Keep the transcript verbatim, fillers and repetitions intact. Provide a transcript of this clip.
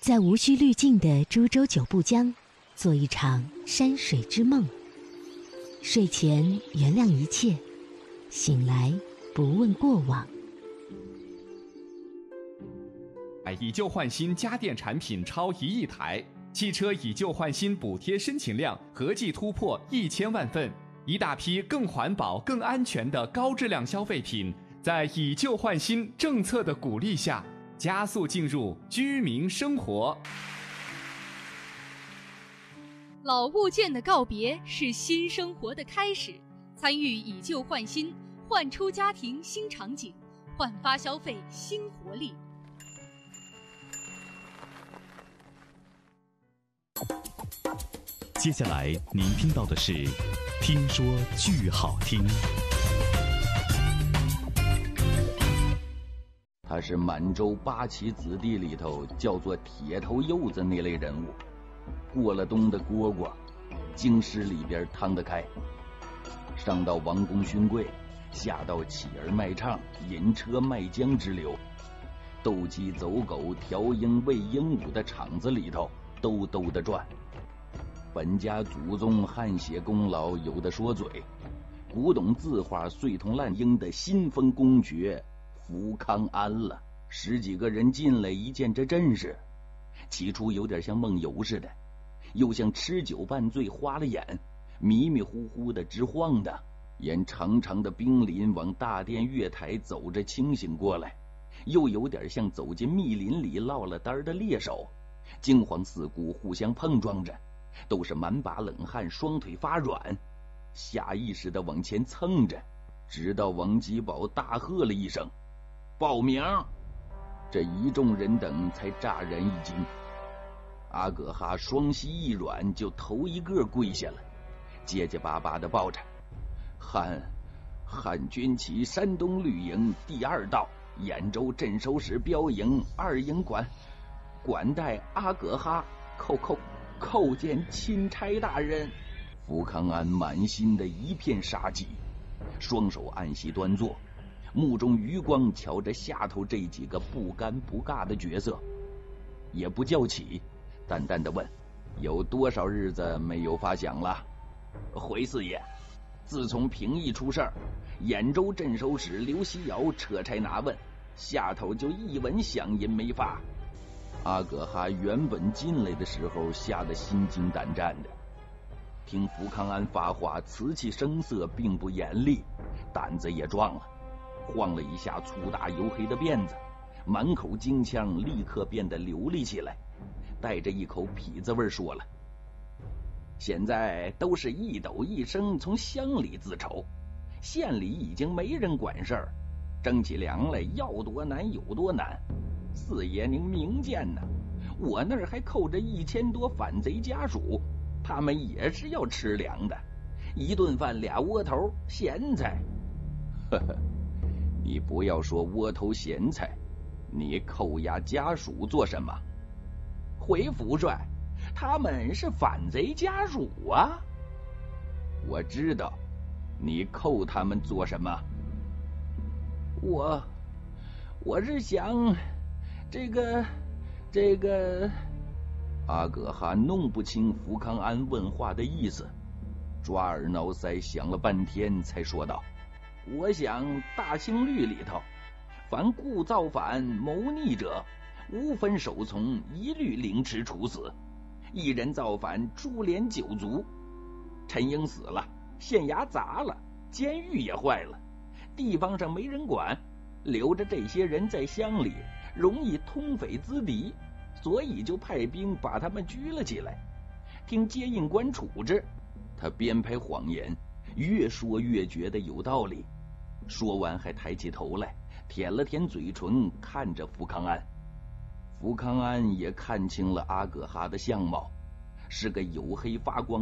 在无需滤镜的株洲九步江，做一场山水之梦。睡前原谅一切，醒来不问过往。 以旧换新家电产品超一亿台，汽车以旧换新补贴申请量合计突破一千万份，一大批更环保、更安全的高质量消费品，在以旧换新政策的鼓励下，加速进入居民生活。 老物件的告别是新生活的开始，参与以旧换新，焕出家庭新场景，焕发消费新活力。 接下来您听到的是听说剧好听。 他是满洲八旗子弟里头叫做铁头柚子那类人物，过了冬的蝈蝈，京师里边趟得开，上到王公勋贵，下到乞儿卖唱、引车卖浆之流，斗鸡走狗、调鹰喂鹦鹉的场子里头兜兜的转。本家祖宗汗血功劳有的说嘴，古董字画碎铜烂鹰的新封公爵福康安了。十几个人进来一见这阵势，起初有点像梦游似的，又像吃酒半醉花了眼，迷迷糊糊的直晃荡，沿长长的冰林往大殿月台走着清醒过来，又有点像走进密林里落了单的猎手，惊惶四顾，互相碰撞着，都是满把冷汗，双腿发软，下意识地往前蹭着，直到王吉宝大喝了一声报名，这一众人等才乍然一惊。阿葛哈双膝一软，就头一个跪下了，结结巴巴地报着汉汉军旗山东绿营第二道兖州镇守使标营二营管管带阿葛哈叩叩叩见钦差大人。福康安满心的一片杀机，双手按膝端坐，目中余光瞧着下头这几个不尴不尬的角色，也不叫起，淡淡的问有多少日子没有发饷了？回四爷，自从平邑出事儿，兖州镇守使刘希尧车差拿问，下头就一文饷银没发。阿葛哈原本进来的时候吓得心惊胆战的，听福康安发话，瓷器声色并不严厉，胆子也壮了，晃了一下粗大黝黑的辫子，满口京腔立刻变得流利起来，带着一口痞子味说了：现在都是一斗一升从乡里自筹，县里已经没人管事儿，争起粮来要多难有多难。四爷您明鉴呢，我那儿还扣着一千多反贼家属，他们也是要吃粮的，一顿饭俩窝头咸菜。呵呵，你不要说窝头咸菜，你扣押家属做什么？回福帅，他们是反贼家属啊。我知道，你扣他们做什么？我我是想这个这个阿葛哈弄不清福康安问话的意思，抓耳挠腮想了半天才说道：我想大清律里头，凡故造反谋逆者，无分首从，一律凌迟处死，一人造反株连九族。陈英死了，县衙砸了，监狱也坏了，地方上没人管，留着这些人在乡里容易通匪资敌，所以就派兵把他们拘了起来，听接应官处置。他编排谎言，越说越觉得有道理，说完还抬起头来舔了舔嘴唇，看着福康安。福康安也看清了阿葛哈的相貌，是个黝黑发光